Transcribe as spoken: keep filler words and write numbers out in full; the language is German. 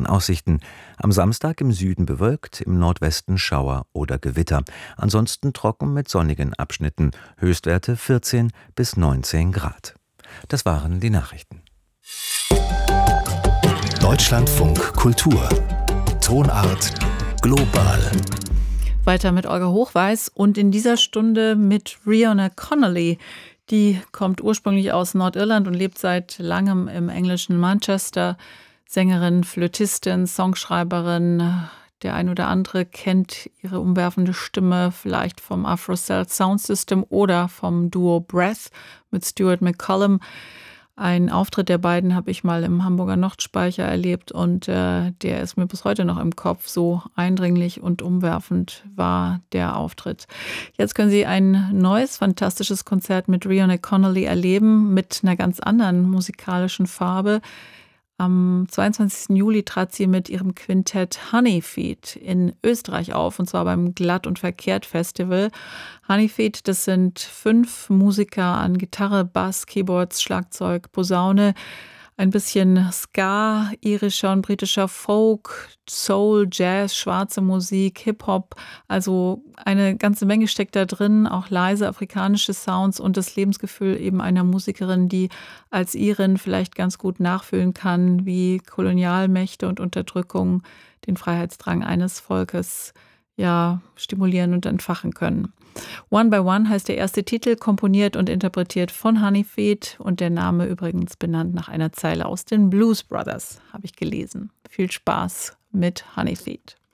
Aussichten. Am Samstag im Süden bewölkt, im Nordwesten Schauer oder Gewitter. Ansonsten trocken mit sonnigen Abschnitten. Höchstwerte vierzehn bis neunzehn Grad. Das waren die Nachrichten. Deutschlandfunk Kultur. Tonart global. Weiter mit Olga Hochweis und in dieser Stunde mit Rihanna Connolly. Die kommt ursprünglich aus Nordirland und lebt seit langem im englischen Manchester. Sängerin, Flötistin, Songschreiberin. Der ein oder andere kennt ihre umwerfende Stimme vielleicht vom Afro-Cell Sound System oder vom Duo Breath mit Stuart McCollum. Ein Auftritt der beiden habe ich mal im Hamburger Nordspeicher erlebt und äh, der ist mir bis heute noch im Kopf. So eindringlich und umwerfend war der Auftritt. Jetzt können Sie ein neues, fantastisches Konzert mit Rihanna Connolly erleben, mit einer ganz anderen musikalischen Farbe. Am zweiundzwanzigsten Juli trat sie mit ihrem Quintett Honeyfeet in Österreich auf, und zwar beim Glatt und Verkehrt Festival. Honeyfeet, das sind fünf Musiker an Gitarre, Bass, Keyboards, Schlagzeug, Posaune, ein bisschen Ska, irischer und britischer Folk, Soul, Jazz, schwarze Musik, Hip-Hop. Also eine ganze Menge steckt da drin, auch leise afrikanische Sounds und das Lebensgefühl eben einer Musikerin, die als Irin vielleicht ganz gut nachfühlen kann, wie Kolonialmächte und Unterdrückung den Freiheitsdrang eines Volkes ja stimulieren und entfachen können. One by One heißt der erste Titel, komponiert und interpretiert von Honeyfeet und der Name übrigens benannt nach einer Zeile aus den Blues Brothers, habe ich gelesen. Viel Spaß mit Honeyfeet.